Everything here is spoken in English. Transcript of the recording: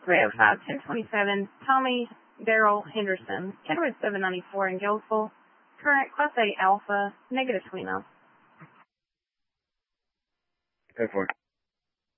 305, 1027, Tommy Daryl Henderson, Kenwood 794 in Gillsville, current Class A Alpha, -20 miles. Go for it.